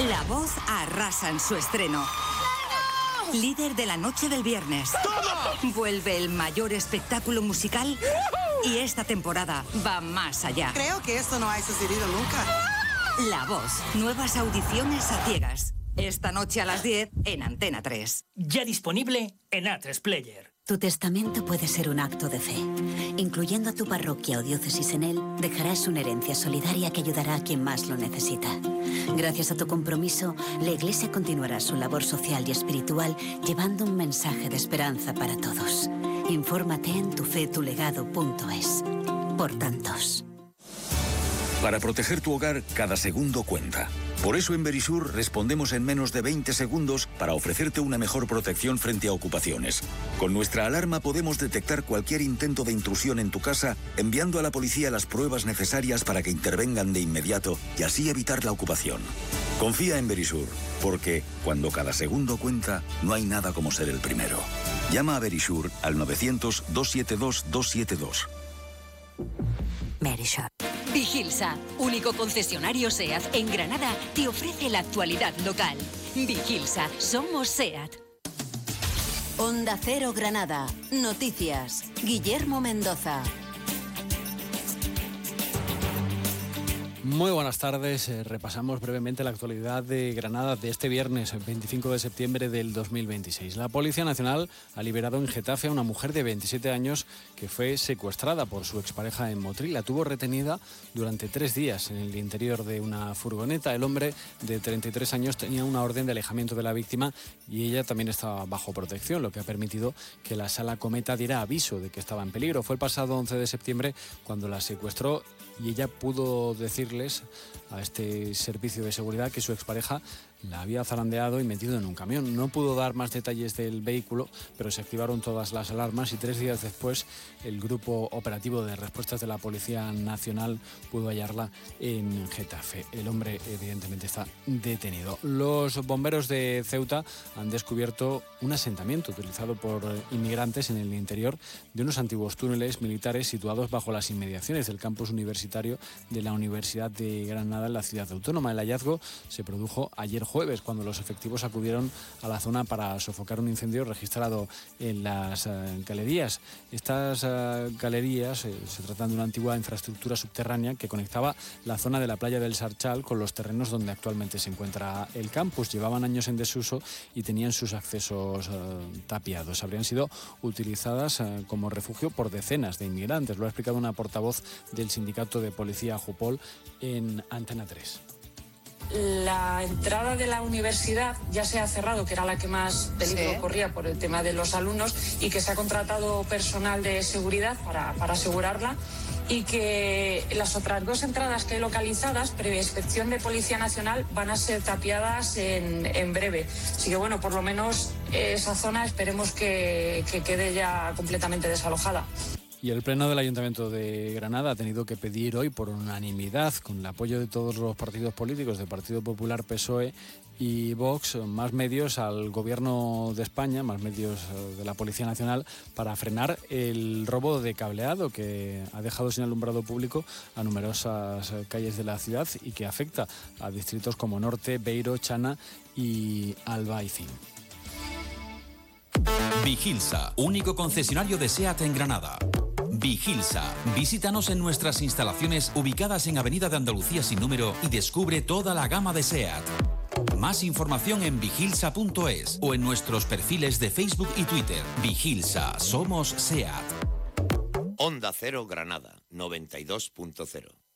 La Voz arrasa en su estreno. Líder de la noche del viernes. ¡Toma! Vuelve el mayor espectáculo musical y esta temporada va más allá. Creo que esto no ha sucedido nunca. La Voz. Nuevas audiciones a ciegas. Esta noche a las 10 en Antena 3. Ya disponible en A3 Player. Tu testamento puede ser un acto de fe. Incluyendo a tu parroquia o diócesis en él, dejarás una herencia solidaria que ayudará a quien más lo necesita. Gracias a tu compromiso, la Iglesia continuará su labor social y espiritual llevando un mensaje de esperanza para todos. Infórmate en tufetulegado.es. Por tantos. Para proteger tu hogar, cada segundo cuenta. Por eso en Verisur respondemos en menos de 20 segundos para ofrecerte una mejor protección frente a ocupaciones. Con nuestra alarma podemos detectar cualquier intento de intrusión en tu casa, enviando a la policía las pruebas necesarias para que intervengan de inmediato y así evitar la ocupación. Confía en Verisur, porque cuando cada segundo cuenta, no hay nada como ser el primero. Llama a Verisur al 900-272-272. Verisur. Vigilsa, único concesionario SEAT en Granada, te ofrece la actualidad local. Vigilsa, somos SEAT. Onda Cero Granada. Noticias. Guillermo Mendoza. Muy buenas tardes. Repasamos brevemente la actualidad de Granada de este viernes, 25 de septiembre del 2026. La Policía Nacional ha liberado en Getafe a una mujer de 27 años que fue secuestrada por su expareja en Motril. La tuvo retenida durante 3 días en el interior de una furgoneta. El hombre de 33 años tenía una orden de alejamiento de la víctima y ella también estaba bajo protección, lo que ha permitido que la Sala Cometa diera aviso de que estaba en peligro. Fue el pasado 11 de septiembre cuando la secuestró y ella pudo decirles a este servicio de seguridad que su expareja la había zarandeado y metido en un camión. No pudo dar más detalles del vehículo, pero se activaron todas las alarmas y 3 días después el grupo operativo de respuestas de la Policía Nacional pudo hallarla en Getafe. El hombre evidentemente está detenido. Los bomberos de Ceuta han descubierto un asentamiento utilizado por inmigrantes en el interior de unos antiguos túneles militares situados bajo las inmediaciones del campus universitario de la Universidad de Granada en la ciudad autónoma. El hallazgo se produjo ayer jueves, cuando los efectivos acudieron a la zona para sofocar un incendio registrado en las galerías. Estas galerías se tratan de una antigua infraestructura subterránea que conectaba la zona de la playa del Sarchal con los terrenos donde actualmente se encuentra el campus. Llevaban años en desuso y tenían sus accesos tapiados. Habrían sido utilizadas como refugio por decenas de inmigrantes. Lo ha explicado una portavoz del sindicato de policía Jupol en Antena 3. La entrada de la universidad ya se ha cerrado, que era la que más peligro corría por el tema de los alumnos, y que se ha contratado personal de seguridad para asegurarla, y que las otras 2 entradas que hay localizadas, previa inspección de Policía Nacional, van a ser tapiadas en breve. Así que bueno, por lo menos esa zona esperemos que quede ya completamente desalojada. Y el Pleno del Ayuntamiento de Granada ha tenido que pedir hoy por unanimidad, con el apoyo de todos los partidos políticos, del Partido Popular, PSOE y Vox, más medios al Gobierno de España, más medios de la Policía Nacional, para frenar el robo de cableado que ha dejado sin alumbrado público a numerosas calles de la ciudad y que afecta a distritos como Norte, Beiro, Chana y Albaicín. Vigilsa, único concesionario de SEAT en Granada. Vigilsa. Visítanos en nuestras instalaciones ubicadas en Avenida de Andalucía sin número y descubre toda la gama de SEAT. Más información en vigilsa.es o en nuestros perfiles de Facebook y Twitter. Vigilsa, somos SEAT. Onda Cero Granada, 92.0.